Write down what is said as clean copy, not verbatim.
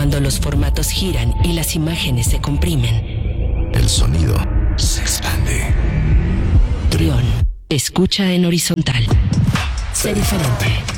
Cuando los formatos giran y las imágenes se comprimen, el sonido se expande. Trión, escucha en horizontal. Sé diferente.